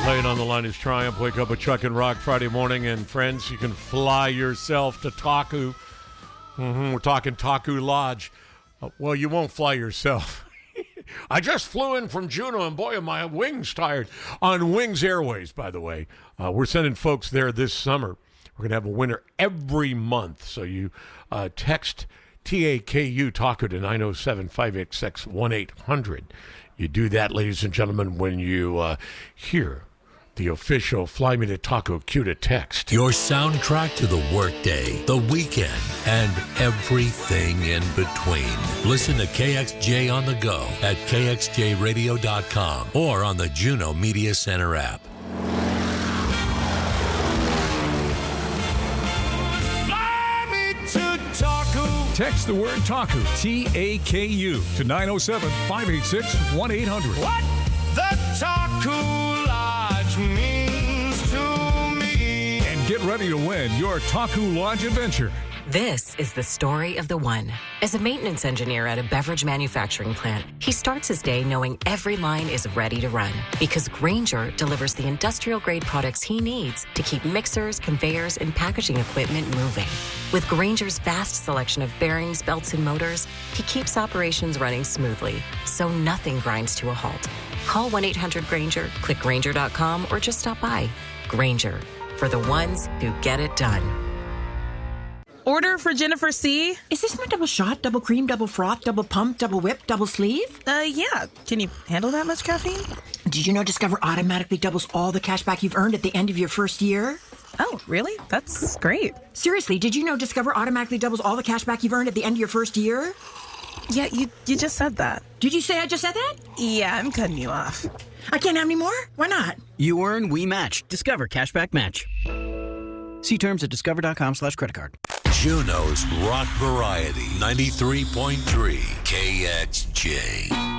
Playing on the line is Triumph. Wake up with Chuck and Rock Friday morning. And friends, you can fly yourself to Taku. We're talking Taku Lodge. Well, you won't fly yourself. I just flew in from Juneau, and boy, are my wings tired. On Wings Airways, by the way. We're sending folks there this summer. We're going to have a winner every month. So you text TAKU Taku to 907-586-1800. You do that, ladies and gentlemen, when you hear the official Fly Me to Taku cue to text. Your soundtrack to the workday, the weekend, and everything in between. Listen to KXJ on the go at kxjradio.com or on the Juneau Media Center app. Fly me to Taku. Text the word Taku, T-A-K-U, to 907-586-1800. What the Taku Lodge means to me. And get ready to win your Taku Lodge adventure. This is the story of the one. As a maintenance engineer at a beverage manufacturing plant, he starts his day knowing every line is ready to run because Grainger delivers the industrial-grade products he needs to keep mixers, conveyors, and packaging equipment moving. With Grainger's vast selection of bearings, belts, and motors, he keeps operations running smoothly, so nothing grinds to a halt. Call 1-800-GRAINGER, click Grainger.com, or just stop by. Grainger, for the ones who get it done. Order for Jennifer C. Is this my double shot, double cream, double froth, double pump, double whip, double sleeve? Yeah. Can you handle that much caffeine? Did you know Discover automatically doubles all the cash back you've earned at the end of your first year? Oh, really? That's great. Seriously, did you know Discover automatically doubles all the cash back you've earned at the end of your first year? Yeah, you just said that. Did you say I just said that? Yeah, I'm cutting you off. I can't have any more? Why not? You earn, we match. Discover Cashback Match. See terms at discover.com/creditcard. Juneau's Rock Variety, 93.3 KXJ.